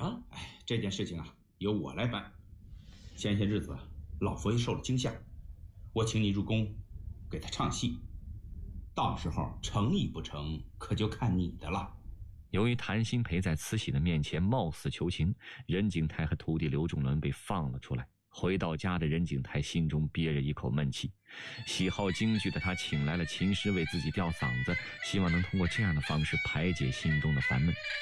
啊？ 这件事情啊，由我来办。前些日子老佛爷受了惊吓，我请你入宫给他唱戏，到时候成与不成，可就看你的了。 由于谭鑫培在慈禧的面前貌似求情，任景台和徒弟刘仲伦被放了出来。回到家的任景台心中憋着一口闷气，喜好京剧的他请来了琴师为自己吊嗓子，希望能通过这样的方式排解心中的烦闷。